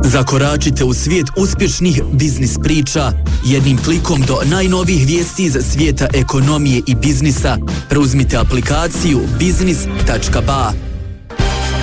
Zakoračite u svijet uspješnih biznis priča. Jednim klikom do najnovijih vijesti iz svijeta ekonomije i biznisa. Preuzmite aplikaciju biznis.ba.